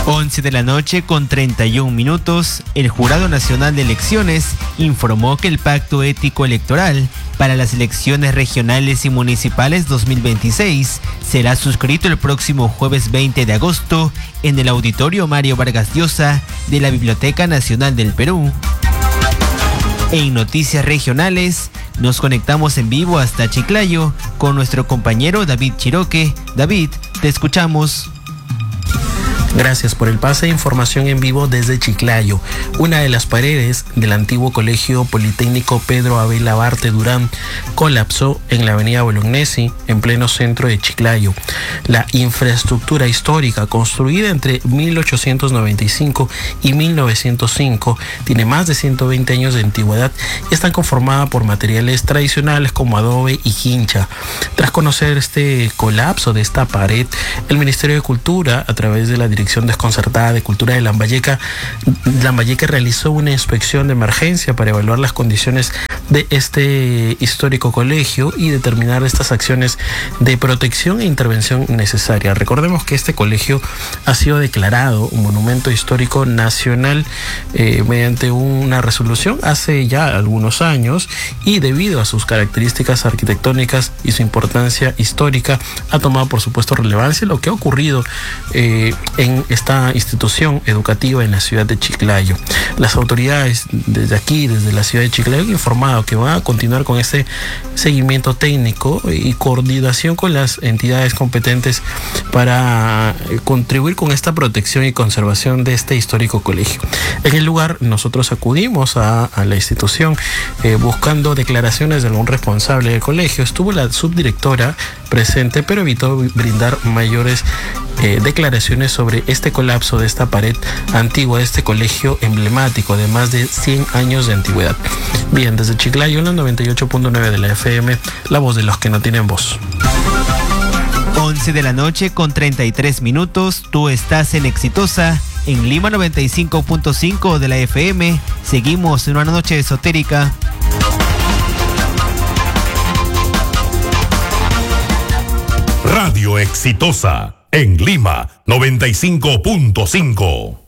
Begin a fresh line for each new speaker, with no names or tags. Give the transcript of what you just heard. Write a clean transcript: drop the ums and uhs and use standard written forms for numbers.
11 de la noche con 31 minutos, el Jurado Nacional de Elecciones informó que el Pacto Ético Electoral para las elecciones regionales y municipales 2026 será suscrito el próximo jueves 20 de agosto en el Auditorio Mario Vargas Llosa de la Biblioteca Nacional del Perú. En noticias regionales, nos conectamos en vivo hasta Chiclayo con nuestro compañero David Chiroque. David, te escuchamos.
Gracias por el pase de información en vivo desde Chiclayo. Una de las paredes del antiguo Colegio Politécnico Pedro Abel Abarte Durán colapsó en la avenida Bolognesi, en pleno centro de Chiclayo. La infraestructura histórica, construida entre 1895 y 1905, tiene más de 120 años de antigüedad y está conformada por materiales tradicionales como adobe y quincha. Tras conocer este colapso de esta pared, el Ministerio de Cultura, a través de la Dirección Desconcertada de Cultura de Lambayeque realizó una inspección de emergencia para evaluar las condiciones de este histórico colegio y determinar estas acciones de protección e intervención necesaria. Recordemos que este colegio ha sido declarado un monumento histórico nacional mediante una resolución hace ya algunos años, y debido a sus características arquitectónicas y su importancia histórica ha tomado por supuesto relevancia lo que ha ocurrido en esta institución educativa en la ciudad de Chiclayo. Las autoridades desde aquí, desde la ciudad de Chiclayo, han informado que van a continuar con este seguimiento técnico y coordinación con las entidades competentes para contribuir con esta protección y conservación de este histórico colegio. En el lugar nosotros acudimos a la institución buscando declaraciones de algún responsable del colegio. Estuvo la subdirectora presente, pero evitó brindar mayores declaraciones sobre este colapso de esta pared antigua de este colegio emblemático de más de 100 años de antigüedad. Bien, desde Chiclayo, en la 98.9 de la FM, la voz de los que no tienen voz.
11 de la noche con 33 minutos, tú estás en Exitosa, en Lima 95.5 de la FM. Seguimos en una noche esotérica.
Radio Exitosa, en Lima 95.5.